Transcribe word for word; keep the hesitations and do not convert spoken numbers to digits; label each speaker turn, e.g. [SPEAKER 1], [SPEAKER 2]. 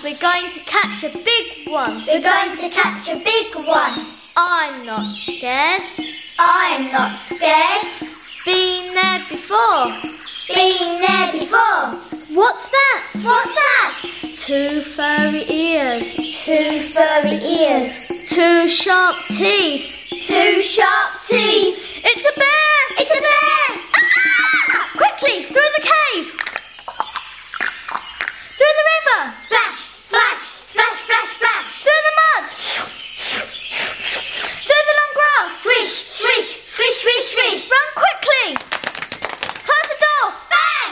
[SPEAKER 1] We're going to catch a big one.
[SPEAKER 2] We're going to catch a big one.
[SPEAKER 1] I'm not scared.
[SPEAKER 2] I'm not scared.
[SPEAKER 1] Been there before.
[SPEAKER 2] Been there before.
[SPEAKER 1] What's that?
[SPEAKER 2] What's that?
[SPEAKER 1] Two furry ears.
[SPEAKER 2] Two furry ears.
[SPEAKER 1] Two sharp teeth.
[SPEAKER 2] Two sharp teeth.